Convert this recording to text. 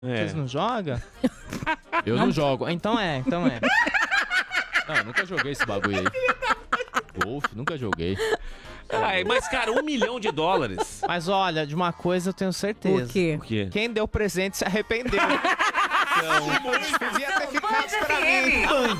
Vocês não jogam? Eu não jogo. Então é. Não, nunca joguei esse bagulho aí. Golfe, nunca joguei. Ai, mas, cara, $1 milhão. Mas olha, de uma coisa eu tenho certeza. O quê? Por quê? Quem deu presente se arrependeu. Então, devia ter ficado pra mim. Band